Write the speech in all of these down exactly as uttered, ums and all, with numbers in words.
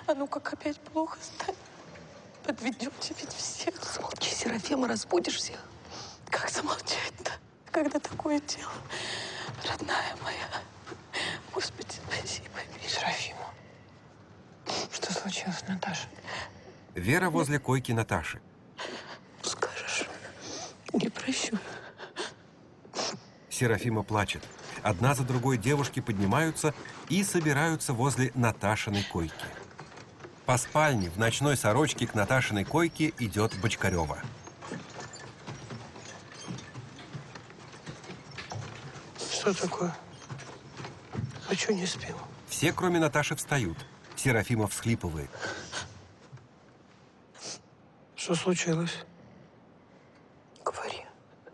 А ну как опять плохо станет? Подведете ведь всех. Замолчи, Серафима, разбудишь всех. Как замолчать-то, когда такое дело? Родная моя. Господи, спаси, помилуй. Серафима, что случилось, Наташа? Вера возле койки Наташи. Скажешь, не прощу. Серафима плачет. Одна за другой девушки поднимаются и собираются возле Наташиной койки. По спальне в ночной сорочке к Наташиной койке идет Бочкарева. Что такое? А что не спим? Все, кроме Наташи, встают. Серафима всхлипывает. Что случилось? Говори.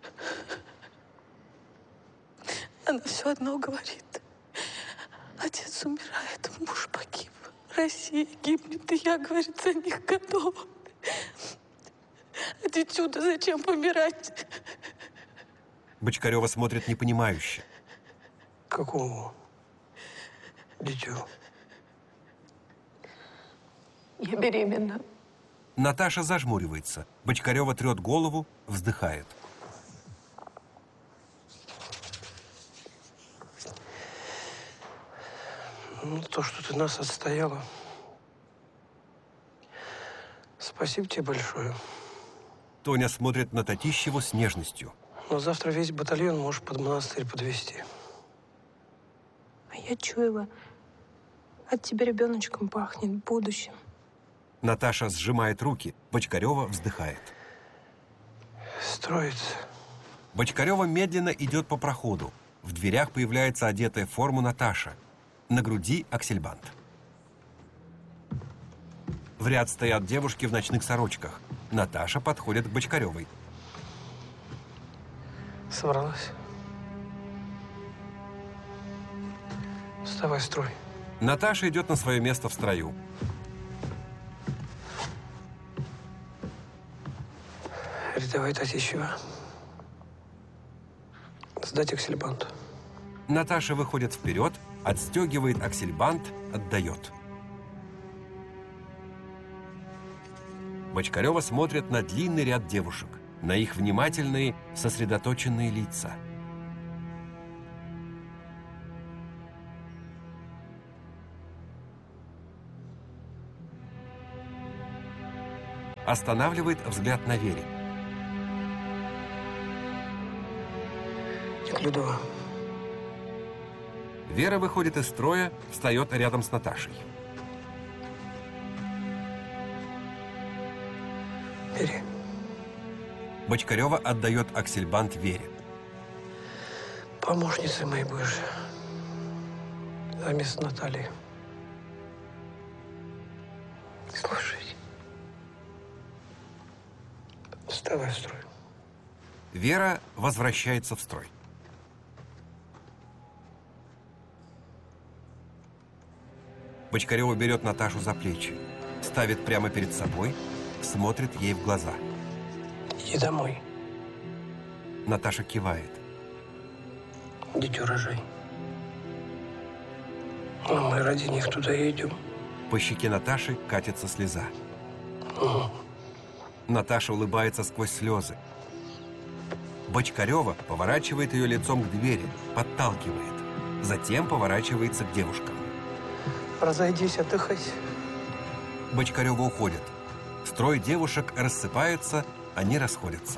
Она все одно говорит. Отец умирает, муж погиб. Россия гибнет, и я, говорит, за них готова. А дитю-то зачем помирать? Бочкарева смотрит непонимающе. Какому дитю? Я беременна. Наташа зажмуривается. Бочкарева трет голову, вздыхает. Ну, то, что ты нас отстояла. Спасибо тебе большое. Тоня смотрит на Татищеву с нежностью. Но завтра весь батальон можешь под монастырь подвести. А я чуяла, от тебя ребеночком пахнет, будущим. Наташа сжимает руки. Бочкарева вздыхает. Строится. Бочкарева медленно идет по проходу. В дверях появляется одетая в форму Наташа. На груди аксельбант. В ряд стоят девушки в ночных сорочках. Наташа подходит к Бочкаревой. Собралась? Вставай, строй. Наташа идет на свое место в строю. Рядовая Татищева. Сдать аксельбант. Наташа выходит вперед, отстегивает аксельбант, отдает. Бочкарева смотрит на длинный ряд девушек, на их внимательные, сосредоточенные лица. Останавливает взгляд на Вере. Неклюдова. Вера выходит из строя, встает рядом с Наташей. Бери. Бочкарева отдает аксельбант Вере. Помощницей моей будешь. А вместо Натальи. Слушай. Вставай в строй. Вера возвращается в строй. Бочкарева берет Наташу за плечи, ставит прямо перед собой, смотрит ей в глаза. Иди домой. Наташа кивает. Дитё рожай. Но мы ради них туда и идем. По щеке Наташи катится слеза. Угу. Наташа улыбается сквозь слезы. Бочкарева поворачивает ее лицом к двери, подталкивает. Затем поворачивается к девушкам. Разойдись, отдыхайся. Бочкарева уходит. Строй девушек рассыпается, они расходятся.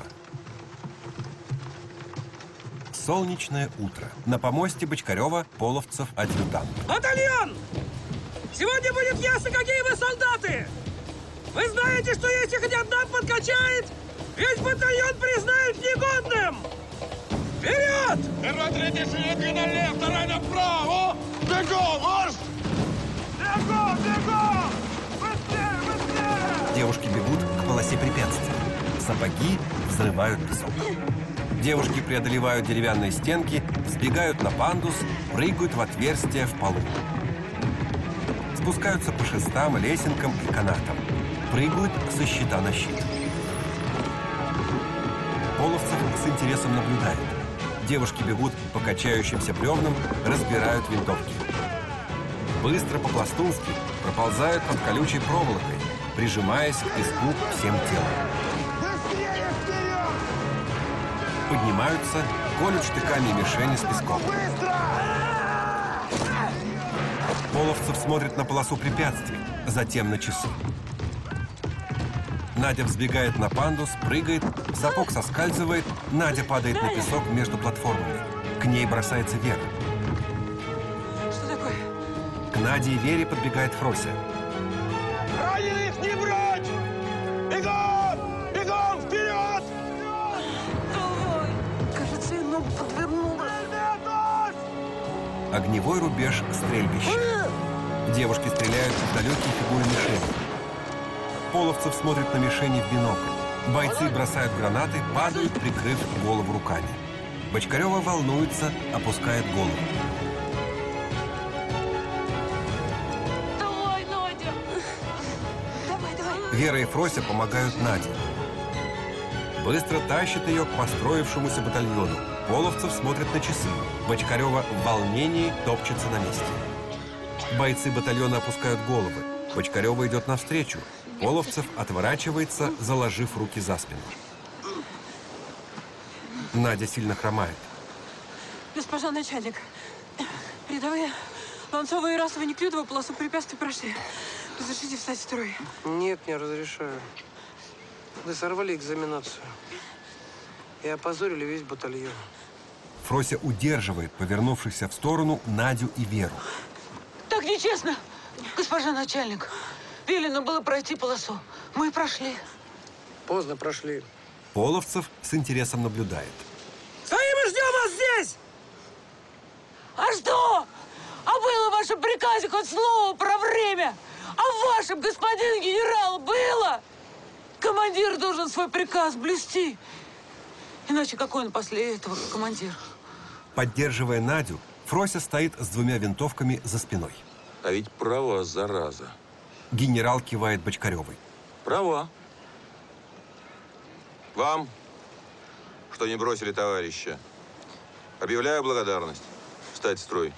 Солнечное утро. На помосте Бочкарева, Половцев, адъютант. Батальон! Сегодня будет ясно, какие вы солдаты! Вы знаете, что если хоть одна подкачает, весь батальон признают негодным! Вперед! Первая, третья, шеренгой налево, вторая направо! Бегом, марш! Бегом, бегом! Быстрее, быстрее! Девушки бегут к полосе препятствий. Сапоги взрывают песок. Девушки преодолевают деревянные стенки, сбегают на пандус, прыгают в отверстия в полу. Спускаются по шестам, лесенкам и канатам. Прыгают со щита на щит. Половцев с интересом наблюдает. Девушки бегут по качающимся бревнам, разбирают винтовки. Быстро по-пластунски проползают под колючей проволокой, прижимаясь к песку всем телом. Поднимаются, колют штыками мишени с песком. Половцев смотрит на полосу препятствий, затем на часы. Надя взбегает на пандус, прыгает, сапог соскальзывает, Надя падает на песок между платформами. К ней бросается Вера. Что такое? К Наде и Вере подбегает Фрося. Раненых не брать! Бегом! Бегом вперед! Кажется, я ногу подвернула. Огневой рубеж стрельбища. Девушки стреляют в далекие фигуры мишени. Половцев смотрит на мишени в бинокль. Бойцы бросают гранаты, падают, прикрыв голову руками. Бочкарева волнуется, опускает голову. Давай, Надя! Давай, давай. Вера и Фрося помогают Наде. Быстро тащит ее к построившемуся батальону. Половцев смотрит на часы. Бочкарева в волнении топчется на месте. Бойцы батальона опускают головы. Бочкарева идет навстречу. Половцев отворачивается, заложив руки за спину. Надя сильно хромает. Госпожа начальник, передовые Ланцова и Расова и Неклюдова полосу препятствий прошли. Разрешите встать в строй? Нет, не разрешаю. Вы сорвали экзаменацию. И опозорили весь батальон. Фрося удерживает повернувшихся в сторону Надю и Веру. Так нечестно, госпожа начальник. Велено было пройти полосу. Мы прошли. Поздно прошли. Половцев с интересом наблюдает. Стоим и ждем вас здесь! А что? А было в вашем приказе хоть слово про время? А в вашем, господин генерал, было? Командир должен свой приказ блюсти. Иначе какой он после этого командир? Поддерживая Надю, Фрося стоит с двумя винтовками за спиной. А ведь права, зараза. Генерал кивает Бочкаревой. Права. Вам, что не бросили товарища, объявляю благодарность. Встать в строй.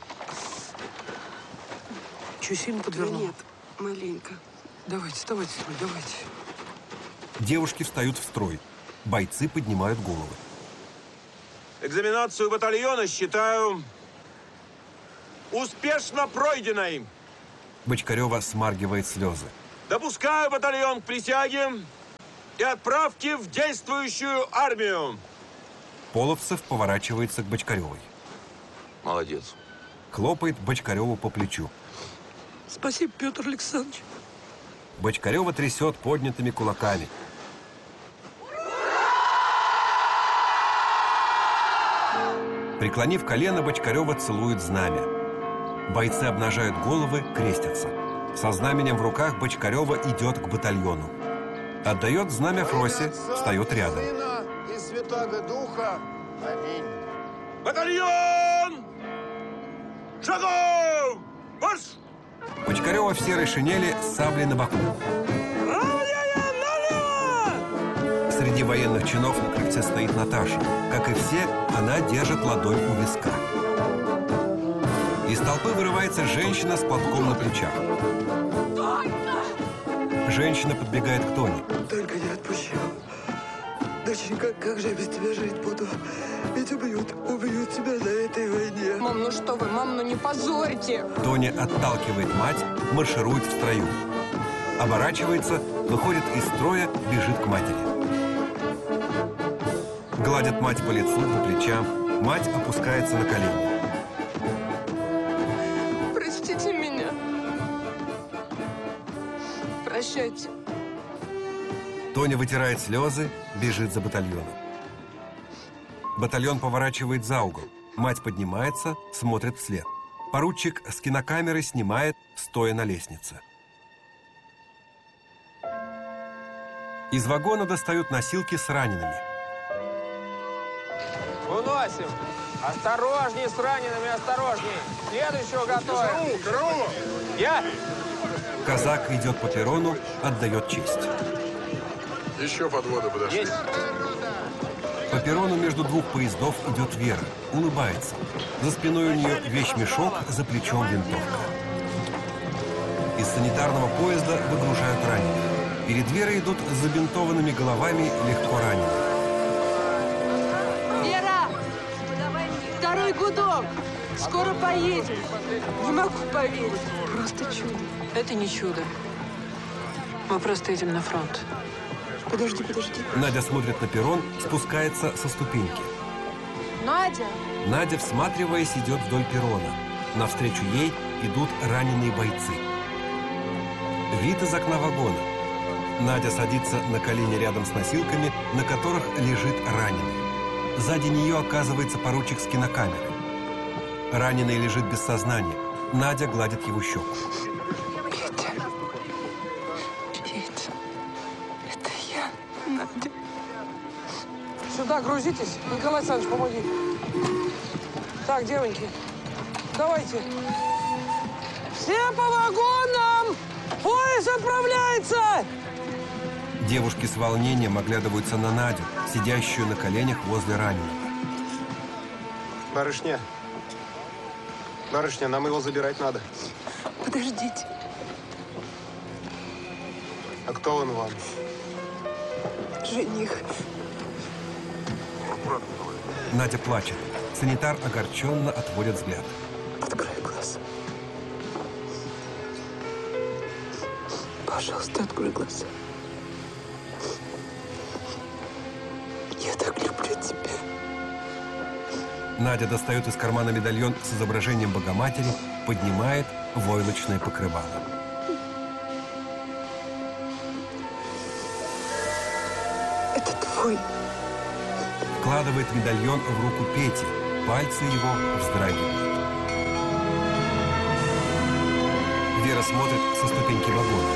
Че, сильно подвернул? Нет, маленько. Давайте, вставайте, строй, давайте. Девушки встают в строй. Бойцы поднимают головы. Экзаменацию батальона считаю успешно пройденной. Бочкарева смаргивает слезы. Допускаю батальон к присяге и отправке в действующую армию. Половцев поворачивается к Бочкаревой. Молодец. Хлопает Бочкареву по плечу. Спасибо, Петр Александрович. Бочкарева трясет поднятыми кулаками. Преклонив колено, Бочкарева целует знамя. Бойцы обнажают головы, крестятся. Со знаменем в руках Бочкарева идет к батальону. Отдает знамя Фросе, встает рядом. И Святаго Духа. Аминь. Батальон! Шагом! Марш! Бочкарева в серой шинели с саблей на боку. Среди военных чинов на крыльце стоит Наташа. Как и все, она держит ладонь у виска. Из толпы вырывается женщина с платком на плечах. Женщина подбегает к Тоне. Только не отпущу. Доченька, как же я без тебя жить буду? Ведь убьют, убьют тебя на этой войне. Мам, ну что вы, мам, ну не позорьте. Тоня отталкивает мать, марширует в строю. Оборачивается, выходит из строя, бежит к матери. Гладят мать по лицу, по плечам. Мать опускается на колени. Простите меня. Прощайте. Тоня вытирает слезы, бежит за батальоном. Батальон поворачивает за угол. Мать поднимается, смотрит вслед. Поручик с кинокамеры снимает, стоя на лестнице. Из вагона достают носилки с ранеными. Уносим. Осторожней с ранеными, осторожней. Следующего готовим. Я. Казак идет по перрону, отдает честь. Еще подводы подошли. Есть. По перрону между двух поездов идет Вера, улыбается. За спиной у нее вещмешок, за плечом винтовка. санитарного поезда выгружают раненых. Перед Верой идут с забинтованными головами легко раненые. Вера! Второй гудок! Скоро поедем. Не могу поверить. Просто чудо. Это не чудо. Мы просто едем на фронт. Подожди, подожди. Надя смотрит на перрон, спускается со ступеньки. Надя! Надя, всматриваясь, идет вдоль перрона. Навстречу ей идут раненые бойцы. Вид из окна вагона. Надя садится на колени рядом с носилками, на которых лежит раненый. Сзади нее оказывается поручик с кинокамеры. Раненый лежит без сознания. Надя гладит его щеку. Петя. Петя. Это я, Надя. Сюда грузитесь. Николай Александрович, помоги. Так, девоньки, давайте. Все по вагонам! Поезд отправляется! Девушки с волнением оглядываются на Надю, сидящую на коленях возле раненого. Барышня. Барышня, нам его забирать надо. Подождите. А кто он вам? Жених. Надя плачет. Санитар огорченно отводит взгляд. Открой глаза. Пожалуйста, открой глаза. Я так люблю тебя. Надя достает из кармана медальон с изображением Богоматери, поднимает войлочное покрывало. Это твой. Вкладывает медальон в руку Пети. Пальцы его вздрагивают. Вера смотрит со ступеньки вагона.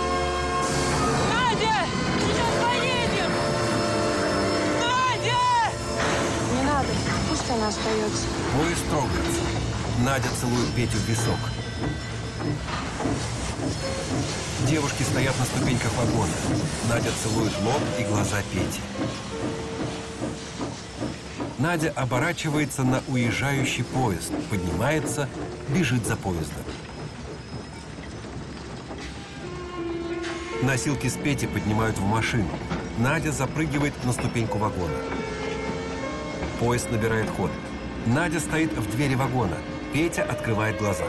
Надя! Сейчас поедем! Надя! Не надо. Пусть она остается. Поезд трогается. Надя целует Петю в висок. Девушки стоят на ступеньках вагона. Надя целует лоб и глаза Пети. Надя оборачивается на уезжающий поезд, поднимается, бежит за поездом. Носилки с Петей поднимают в машину. Надя запрыгивает на ступеньку вагона. Поезд набирает ход. Надя стоит в двери вагона. Петя открывает глаза.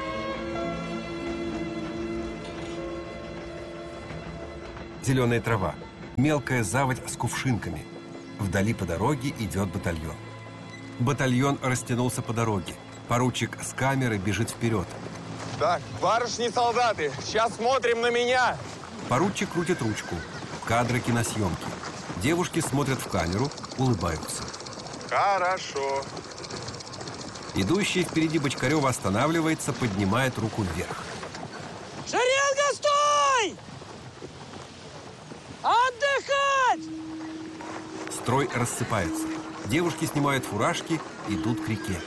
Зеленая трава. Мелкая заводь с кувшинками. Вдали по дороге идет батальон. Батальон растянулся по дороге. Поручик с камеры бежит вперед. Так, барышни-солдаты, сейчас смотрим на меня. Поручик крутит ручку. Кадры киносъемки. Девушки смотрят в камеру, улыбаются. Хорошо. Идущий впереди Бочкарева останавливается, поднимает руку вверх. Шеренга, стой! Отдыхать! Строй рассыпается. Девушки снимают фуражки, идут к реке.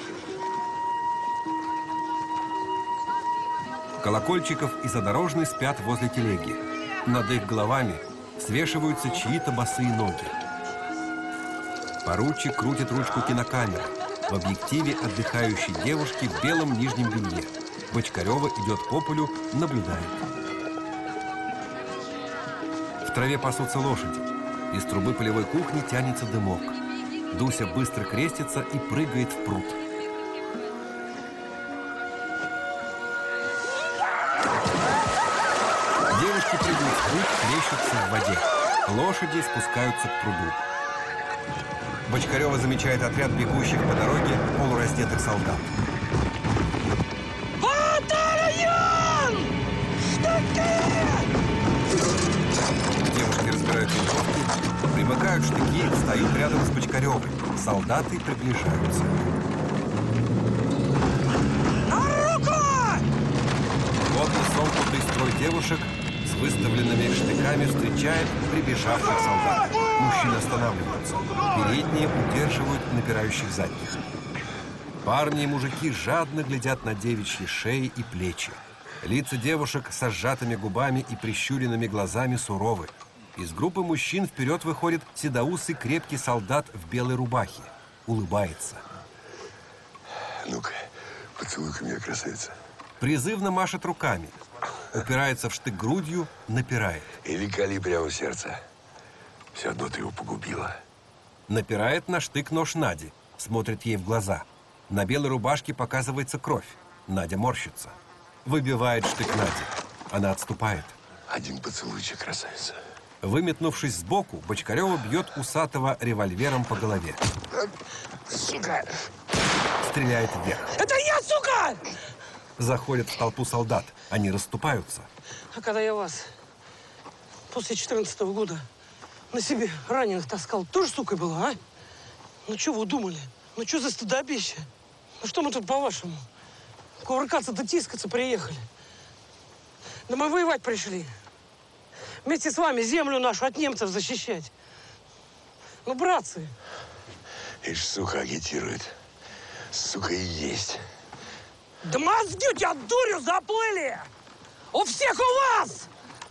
Колокольчиков и Задорожный спят возле телеги. Над их головами свешиваются чьи-то босые ноги. Поручик крутит ручку кинокамеры. В объективе отдыхающей девушки в белом нижнем белье. Бочкарева идет по полю, наблюдает. В траве пасутся лошади. Из трубы полевой кухни тянется дымок. Дуся быстро крестится и прыгает в пруд. Девушки прыгают в пруд, плещутся в воде. Лошади спускаются к пруду. Бочкарева замечает отряд бегущих по дороге полураздетых солдат. Батальон! Штыки! Девушки разбирают винтовки, примыкают штыки, встают рядом с Бочкаревой. Солдаты приближаются. На руку! Плотно сомкнутый строй девушек с выставленными штыками встречает прибежавших солдат. Мужчины останавливаются. Передние удерживают напирающих задних. Парни и мужики жадно глядят на девичьи шеи и плечи. Лица девушек со сжатыми губами и прищуренными глазами суровы. Из группы мужчин вперед выходит седоусый крепкий солдат в белой рубахе. Улыбается. Ну-ка, поцелуй-ка меня, красавица. Призывно машет руками. упирается в штык грудью, напирает. Или кали прямо в сердце. Все одно ты его погубила. Напирает на штык нож Нади, смотрит ей в глаза. На белой рубашке показывается кровь. Надя морщится. Выбивает штык Нади. Она отступает. Один поцелуйчик, красавица. Выметнувшись сбоку, Бочкарева бьет Усатого револьвером по голове. Сука! Стреляет вверх. Это я, сука! Заходят в толпу солдат. Они расступаются. А когда я вас после четырнадцатого года на себе раненых таскал, тоже сукой была, а? Ну, что вы думали? Ну, что за стыдобище? Ну, что мы тут, по-вашему, кувыркаться-то тискаться приехали? Да мы воевать пришли. Вместе с вами землю нашу от немцев защищать. Ну, братцы. Ишь, сука, агитирует. Сука и есть. Да мозги у тебя дурью заплыли! У всех у вас!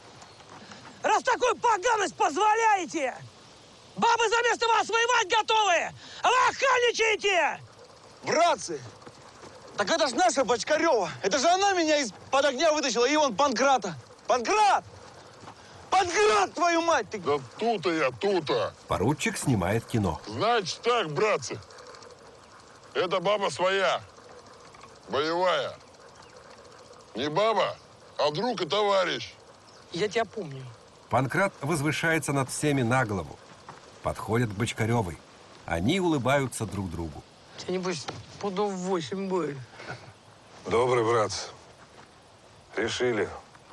Раз такую поганость позволяете! Бабы за место вас воевать готовы! А вы охальничаете! Братцы! Так это ж наша Бочкарева. Это же она меня из-под огня вытащила, и он Панкрата. Панкрат! Панкрат, твою мать! Ты... Да тут-то я, тут-то. Поручик снимает кино. Значит так, братцы. Эта баба своя. Боевая. Не баба, а друг и товарищ. Я тебя помню. Панкрат возвышается над всеми на голову. Подходят к Бочкаревой. Они улыбаются друг другу. Тебе, небось, пудов восемь будет. Добрый, брат. Решили.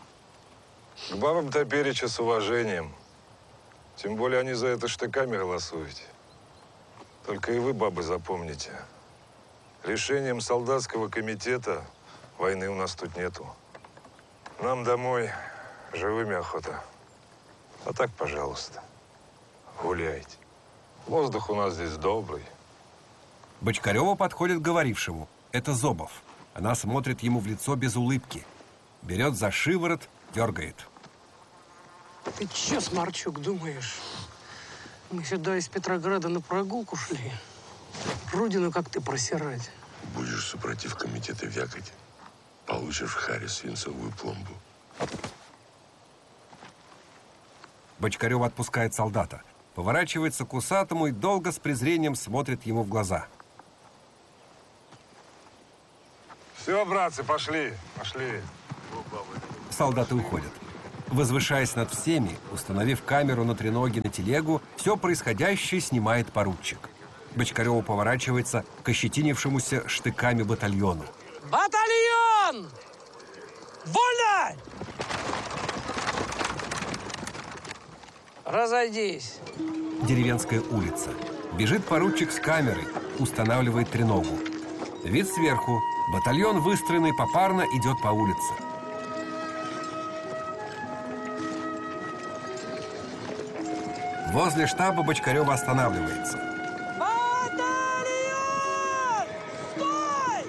К бабам топереча с уважением. Тем более они за это штыками голосуют. Только и вы, бабы, запомните. Решением солдатского комитета войны у нас тут нету. Нам домой живыми охота. А так, пожалуйста, гуляйте. Воздух у нас здесь добрый. Бочкарева подходит к говорившему. Это Зобов. Она смотрит ему в лицо без улыбки. Берет за шиворот, дергает. Ты че, Сморчук, думаешь? Мы сюда из Петрограда на прогулку шли. Родину, как ты, просирать. Будешь супротив комитета вякать, получишь в харе свинцовую пломбу. Бочкарева отпускает солдата. Поворачивается к Усатому и долго с презрением смотрит ему в глаза. Все, братцы, пошли, пошли. Солдаты уходят. Возвышаясь над всеми, установив камеру на треноге на телегу, все происходящее снимает поручик. Бочкарева поворачивается к ощетинившемуся штыками батальону. Батальон! Вольно! Разойдись. Деревенская улица. Бежит поручик с камерой, устанавливает треногу. Вид сверху. Батальон, выстроенный попарно, идет по улице. Возле штаба Бочкарева останавливается. Батальон! Стой!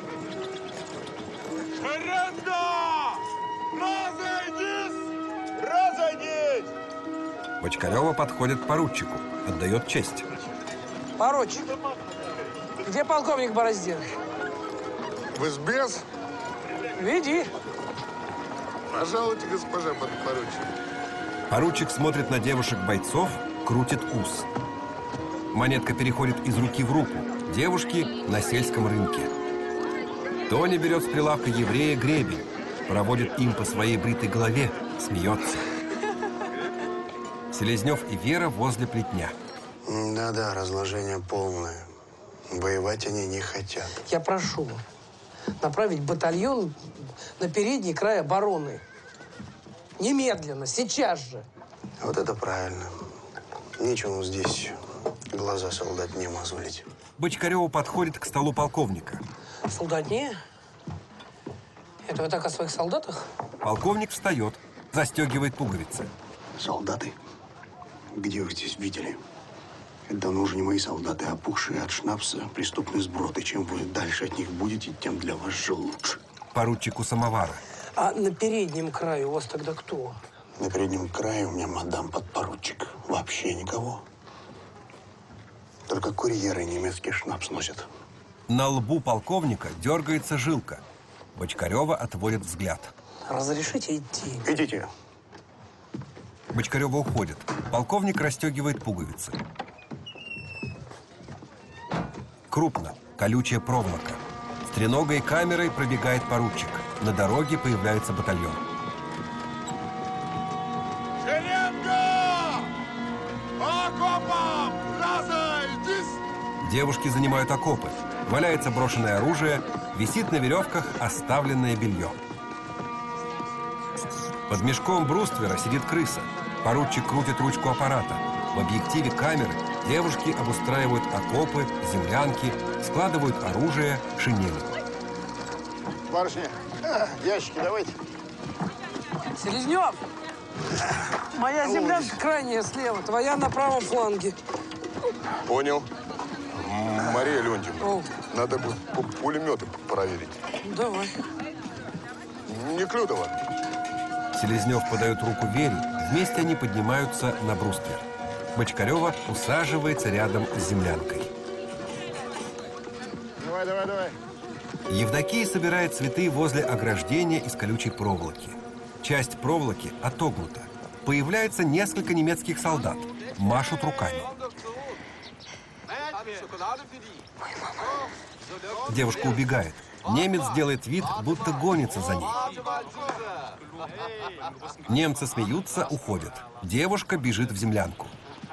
Шеренга! Разойдись! Разойдись! Бочкарева подходит к поручику, отдает честь. Поручик, где полковник Бороздин? В избе? Веди. Пожалуйте, госпожа подпоручик. Поручик смотрит на девушек-бойцов, крутит ус. Монетка переходит из руки в руку. Девушки на сельском рынке. Тоня берет с прилавка еврея гребень, проводит им по своей бритой голове, смеется. Селезнев и Вера возле плетня. Да-да, разложение полное. Воевать они не хотят. Я прошу направить батальон на передний край обороны. Немедленно, сейчас же. Вот это правильно. Нечего здесь глаза солдат не мозолить. Бочкарева подходит к столу полковника. Солдатне? Это вы так о своих солдатах? Полковник встает, застегивает пуговицы. Солдаты? Где вы здесь видели? Это давно уже не мои солдаты, опухшие от шнапса, преступный сброд. И чем вы дальше от них будете, тем для вас же лучше. Поручику самовара. А на переднем крае у вас тогда кто? На переднем крае у меня мадам подпоручик. Вообще никого. Только курьеры немецкий шнапс носят. На лбу полковника дергается жилка. Бочкарева отводит взгляд. Разрешите идти? Идите. Бочкарева уходит. Полковник расстегивает пуговицы. Крупно. Колючая проволока. С треногой камерой пробегает поручик. На дороге появляется батальон. Шеренга! По окопам! Разойдись! Девушки занимают окопы. Валяется брошенное оружие, висит на веревках оставленное белье. Под мешком бруствера сидит крыса. Поручик крутит ручку аппарата. В объективе камеры девушки обустраивают окопы, землянки, складывают оружие, шинели. Барышня, ящики давайте. Селезнев! Моя землянка крайняя слева, твоя на правом фланге. Понял. Мария Леонтьевна, О. надо бы пулеметы проверить. Давай. Неклюдова. Селезнев подает руку Вере. Вместе они поднимаются на бруствер. Бочкарева усаживается рядом с землянкой. Давай, давай, давай. Евдокия собирает цветы возле ограждения из колючей проволоки. Часть проволоки отогнута. Появляется несколько немецких солдат. Машут руками. Девушка убегает. Немец делает вид, будто гонится за ней. Немцы смеются, уходят. Девушка бежит в землянку.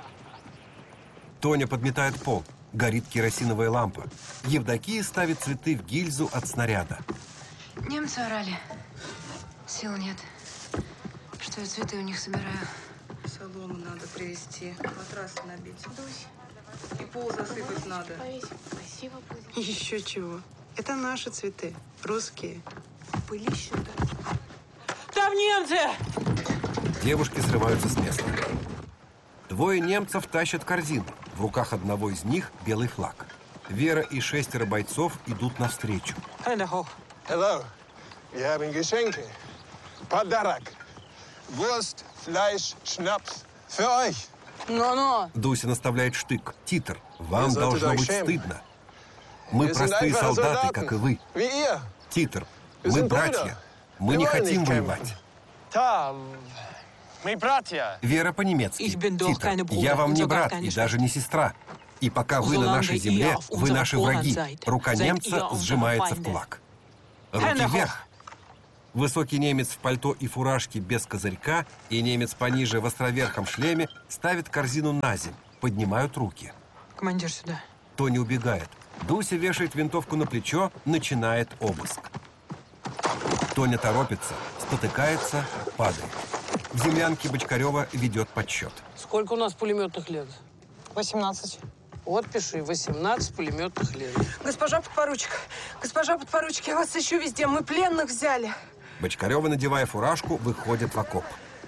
Тоня подметает пол. Горит керосиновая лампа. Евдокия ставит цветы в гильзу от снаряда. Немцы орали. Сил нет. Что я цветы у них собираю. Солому надо привезти, матрасы набить. И пол засыпать надо. Красиво будет. Еще чего. Это наши цветы, русские. Пылищу-то. Там немцы! Девушки срываются с места. Двое немцев тащат корзину. В руках одного из них белый флаг. Вера и шестеро бойцов идут навстречу. Hello. Wir haben Geschenke. Подарок. Wurst, Fleisch, Schnaps. Für euch. Но-но. Дуся наставляет штык. Титр, вам Ihr solltet должно euch быть schämen. стыдно. Мы Wir sind простые einfache солдаты, Soldaten, как и вы. Wie ihr. Титр, Wir мы sind братья. Brüder. Мы Wir не wollen хотим nicht воевать. kämpfen. Да, мы братья. Вера по-немецки. Ich bin doch Титр, keine Bruder я вам und не sogar брат keine и даже не сестра. И пока вы на Solange нашей ihr земле, auf вы unserer наши Vorhand враги. seid, Рука seid немца ihr unsere сжимается в Feinde. кулак. Руки Hände вверх. hoch. Высокий немец в пальто и фуражке без козырька и немец пониже в островерхом шлеме ставят корзину на земь, поднимают руки. Командир, сюда. Тоня убегает. Дуся вешает винтовку на плечо, начинает обыск. Тоня торопится, спотыкается, падает. В землянке Бочкарева ведет подсчет. Сколько у нас пулеметных лет? восемнадцать. Вот пиши, восемнадцать пулеметных лет. Госпожа подпоручик, госпожа подпоручик, я вас ищу везде. Мы пленных взяли. Бочкарева, надевая фуражку, выходит в окоп.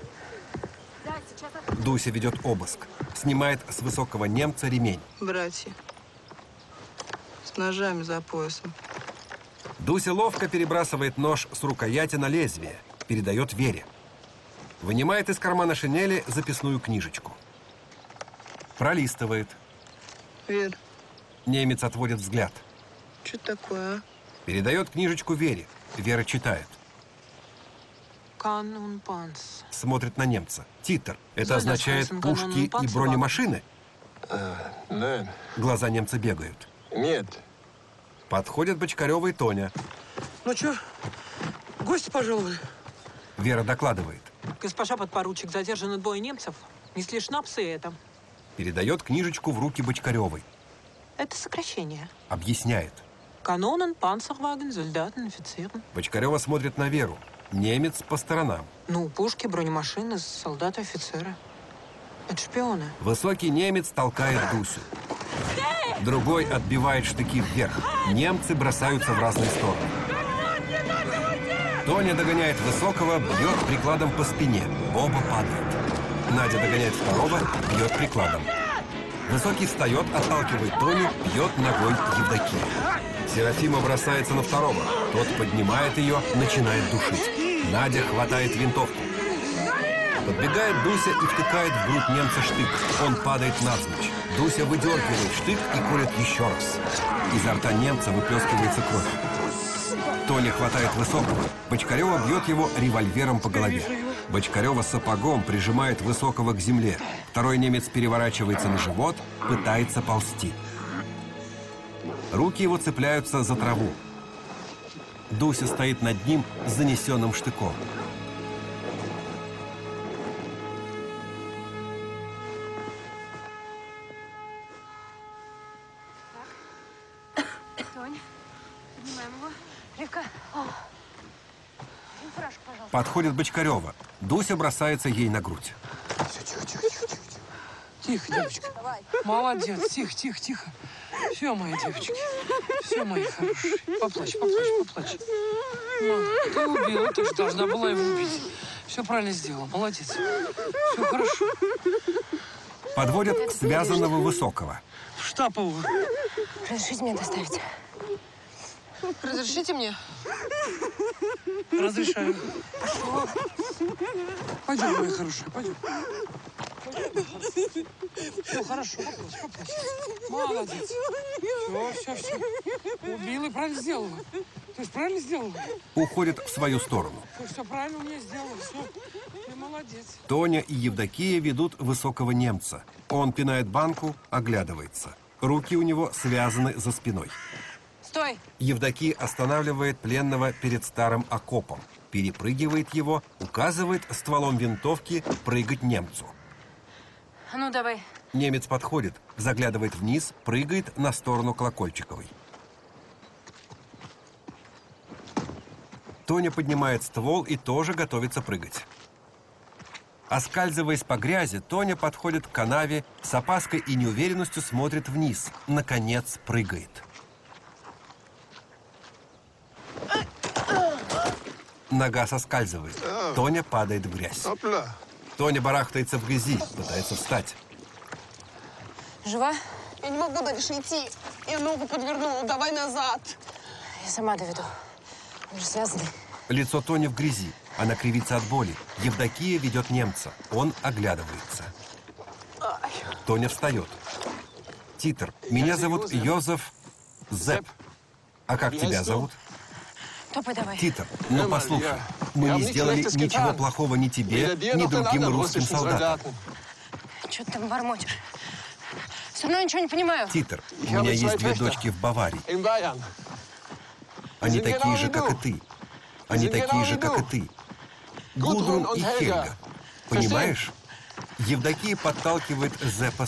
Дуся ведет обыск. Снимает с высокого немца ремень. Братья. С ножами за поясом. Дуся ловко перебрасывает нож с рукояти на лезвие. Передает Вере. Вынимает из кармана шинели записную книжечку. Пролистывает. Вер, Немец отводит взгляд. что такое, а? Передает книжечку Вере. Вера читает. Канун панц. Смотрит на немца. Титр. Это Soll das означает heißen, пушки Kanonen и Panzerwagen? бронемашины? Nein. Глаза немца бегают. Нет. Подходят Бочкарева и Тоня. Ну что, гости пожаловали? Вера докладывает. Госпожа подпоручик, задержаны двое немцев. Несли шнапсы и это. Передает книжечку в руки Бочкаревой. Это сокращение. Объясняет. Канонен, панцерваген, солдатен, офицерен. Бочкарева смотрит на Веру. Немец по сторонам. Ну, пушки, бронемашины, солдаты, офицеры. Это шпионы. Высокий немец толкает Дусю. Другой отбивает штыки вверх. Немцы бросаются в разные стороны. Тоня догоняет высокого, бьет прикладом по спине. Оба падают. Надя догоняет второго, бьет прикладом. Высокий встает, отталкивает Тоню, бьет ногой Евдокию. Серафима бросается на второго. Тот поднимает ее, начинает душить. Надя хватает винтовку. Подбегает Дуся и втыкает в грудь немца штык. Он падает навзничь. Дуся выдергивает штык и колет еще раз. Изо рта немца выплескивается кровь. Тоня хватает Высокого. Бочкарева бьет его револьвером по голове. Бочкарева сапогом прижимает Высокого к земле. Второй немец переворачивается на живот, пытается ползти. Руки его цепляются за траву. Дуся стоит над ним с занесенным штыком. Тонь, поднимаем его. Ривка. Фуражку, пожалуйста. Подходит Бочкарева. Дуся бросается ей на грудь. Тихо, тихо, тихо, тихо. Тихо, девочка. Молодец. Тихо, тихо, тихо. Все, мои девочки. Все, мои хорошие. Поплачь, поплачь, поплачь. Мам, ты убила, ты же должна была его убить. Все правильно сделала. Молодец. Все хорошо. Подводят связанного Высокого. В штаб его. Разрешите мне доставить? Разрешите мне? Разрешаю. Пойдем, мои хорошие, пойдем. Все хорошо, поплачь, поплачь. Молодец. Все, все, все. Убила и правильно сделала. Ты же правильно сделала? Уходит в свою сторону. Ты все правильно мне сделала, все. Ты молодец. Тоня и Евдокия ведут Высокого немца. Он пинает банку, оглядывается. Руки у него связаны за спиной. Стой! Евдокия останавливает пленного перед старым окопом, перепрыгивает его, указывает стволом винтовки прыгать немцу. А ну, давай. Немец подходит, заглядывает вниз, прыгает на сторону Колокольчиковой. Тоня поднимает ствол и тоже готовится прыгать. Оскальзываясь по грязи, Тоня подходит к канаве, с опаской и неуверенностью смотрит вниз. Наконец прыгает. Нога соскальзывает. Тоня падает в грязь. Тоня барахтается в грязи, пытается встать. Жива? Я не могу дальше идти. Я ногу подвернула. Давай назад. Я сама доведу. Он же связанный. Лицо Тони в грязи. Она кривится от боли. Евдокия ведет немца. Он оглядывается. Тоня встает. Титр, меня зовут Йозеф Зепп. А как тебя зовут? Топай давай. Титр, ну послушай, мы не сделали ничего плохого ни тебе, ни другим русским солдатам. Что ты там бормочешь? Все равно ничего не понимаю. Титр, у меня есть две дочки в Баварии. Они такие же, как и ты. Они такие же, как и ты. Гудрун и Хельга. Понимаешь? Евдокия подталкивает Зеппа